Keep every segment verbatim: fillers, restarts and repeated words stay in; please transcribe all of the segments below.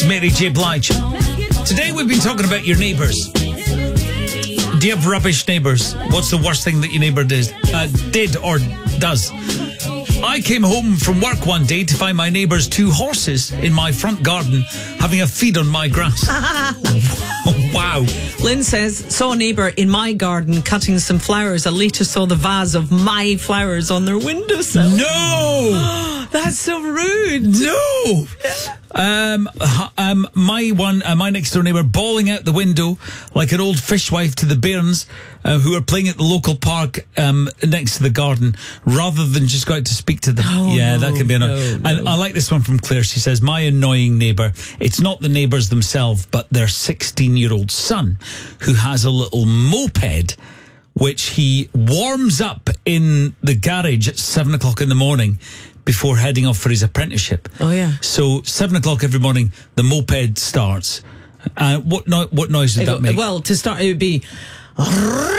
Mary J. Blige. Today we've been talking about your neighbours. Do you have rubbish neighbours? What's the worst thing that your neighbour did, uh, did or does? I came home from work one day to find my neighbour's two horses in my front garden having a feed on my grass. Wow. Lynn says, saw a neighbour in my garden cutting some flowers. I later saw the vase of my flowers on their windowsill. No! That's so rude. No! Um, um, my one, uh, my next door neighbour bawling out the window like an old fishwife to the bairns uh, who are playing at the local park um, next to the garden, rather than just go out to speak to them. Oh, yeah, no, that can be annoying. no, no. And I like this one from Claire. She says, my annoying neighbour, it's not the neighbours themselves, but their sixteen-year-old son who has a little moped which he warms up in the garage at seven o'clock in the morning before heading off for his apprenticeship. Oh, yeah. So, seven o'clock every morning, the moped starts. Uh, what, no- what noise did that make? Well, to start, it would be... That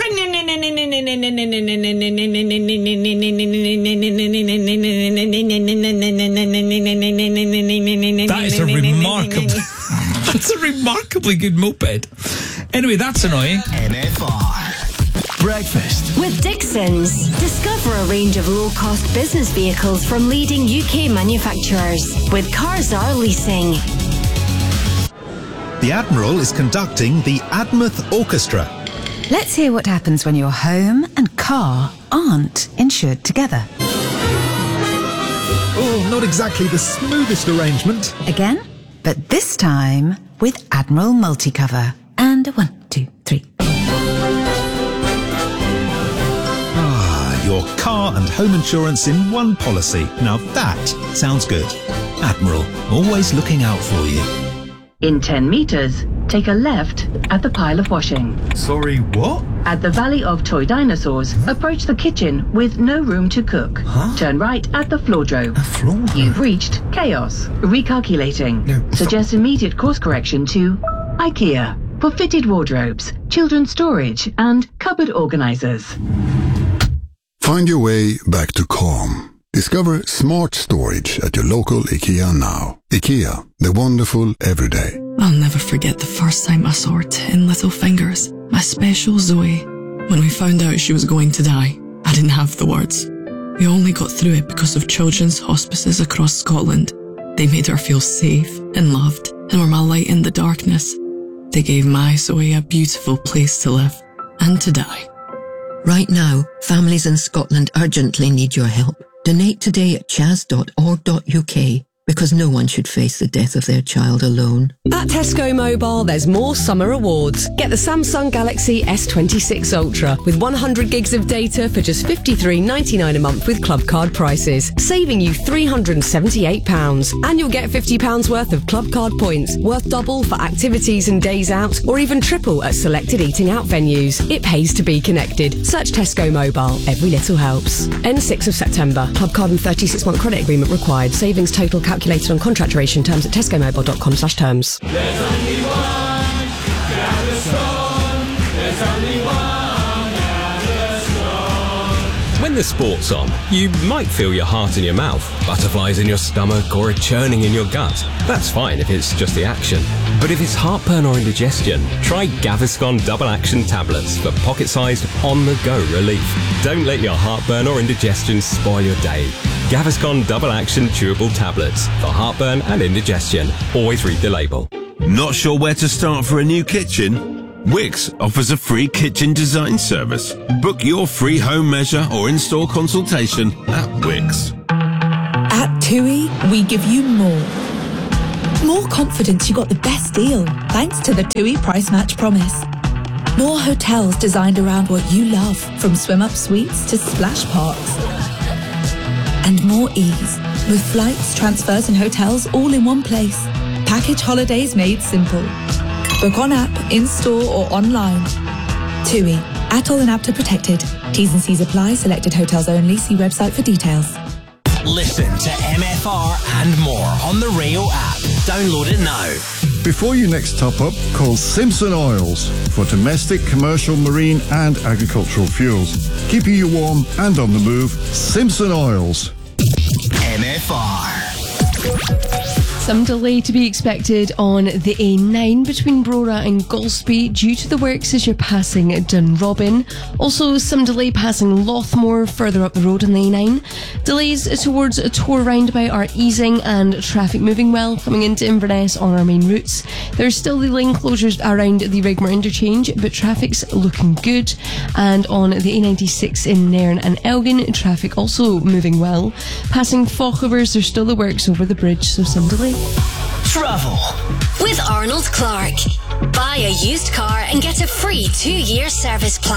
is a remarkable... That's a remarkably good moped. Anyway, that's annoying. M F R. Breakfast with Dixons. Discover a range of low-cost business vehicles from leading U K manufacturers with Carzar Leasing. The Admiral is conducting the Admouth Orchestra. Let's hear what happens when your home and car aren't insured together. Oh, not exactly the smoothest arrangement. Again, but this time with Admiral Multicover. And a one, two, three. Your car and home insurance in one policy. Now that sounds good. Admiral, always looking out for you. In ten metres, take a left at the pile of washing. Sorry, what? At the Valley of Toy Dinosaurs, approach the kitchen with no room to cook. Huh? Turn right at the floordrobe. A floor? You've reached chaos. Recalculating. No, stop. Suggest immediate course correction to IKEA for fitted wardrobes, children's storage, and cupboard organisers. Find your way back to calm. Discover smart storage at your local IKEA now. IKEA, the wonderful everyday. I'll never forget the first time I saw her ten little fingers, my special Zoe. When we found out she was going to die, I didn't have the words. We only got through it because of children's hospices across Scotland. They made her feel safe and loved and were my light in the darkness. They gave my Zoe a beautiful place to live and to die. Right now, families in Scotland urgently need your help. Donate today at chas dot org dot U K because no one should face the death of their child alone. At Tesco Mobile, there's more summer awards. Get the Samsung Galaxy S twenty-six Ultra with one hundred gigs of data for just fifty-three ninety-nine a month with Club Card prices, saving you three hundred seventy-eight pounds. And you'll get fifty pounds worth of Club Card points, worth double for activities and days out, or even triple at selected eating out venues. It pays to be connected. Search Tesco Mobile. Every little helps. End sixth of September. Club Card and thirty-six month credit agreement required. Savings total calculated on contract duration. Terms at tesco mobile dot com slash terms. There's only one Gaviscon. There's only one Gaviscon. When the sport's on, you might feel your heart in your mouth, butterflies in your stomach, or a churning in your gut. That's fine if it's just the action. But if it's heartburn or indigestion, try Gaviscon Double Action Tablets for pocket-sized, on-the-go relief. Don't let your heartburn or indigestion spoil your day. Gaviscon Double Action Chewable Tablets for heartburn and indigestion. Always read the label. Not sure where to start for a new kitchen? Wix offers a free kitchen design service. Book your free home measure or install consultation at Wix. At TUI, we give you more. More confidence you got the best deal, thanks to the TUI Price Match Promise. More hotels designed around what you love, from swim-up suites to splash parks. And more ease, with flights, transfers and hotels all in one place. Package holidays made simple. Book on app, in-store or online. TUI, Atoll and APTA protected. T's and C's apply. Selected hotels only. See website for details. Listen to M F R and more on the Rio app. Download it now. Before you next top up, call Simpson Oils for domestic, commercial, marine and agricultural fuels. Keeping you warm and on the move, Simpson Oils. M F R. Some delay to be expected on the A nine between Brora and Golspie due to the works as you're passing Dunrobin. Also, some delay passing Lothmore further up the road on the A nine. Delays towards a Tor roundabout are easing and traffic moving well coming into Inverness on our main routes. There's still the lane closures around the Rigmore interchange, but traffic's looking good. And on the A ninety-six in Nairn and Elgin, traffic also moving well. Passing Fauchevers, there's still the works over the bridge, so some delay. Travel with Arnold Clark. Buy a used car and get a free two-year service plan.